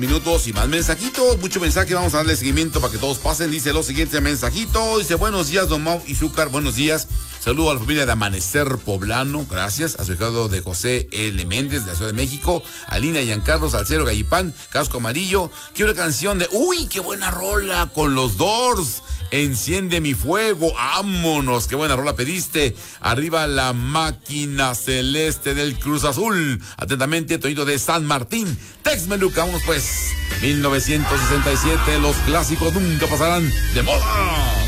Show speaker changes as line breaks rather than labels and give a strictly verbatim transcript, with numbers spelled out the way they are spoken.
Minutos y más mensajitos, mucho mensaje, vamos a darle seguimiento para que todos pasen. Dice lo siguiente mensajito, dice: buenos días, don Mau y Zúcar, buenos días. Saludo a la familia de Amanecer Poblano, gracias. A su hijado de José L. Méndez, de la Ciudad de México. A Lina Giancarlo, Salcero Gallipán, Casco Amarillo. Quiero una canción de, uy, qué buena rola, con los Doors. Enciende mi fuego, vámonos, qué buena rola pediste. Arriba la máquina celeste del Cruz Azul. Atentamente, Toñito de San Martín. Tex Meluca, vámonos pues. mil novecientos sesenta y siete, los clásicos nunca pasarán de moda.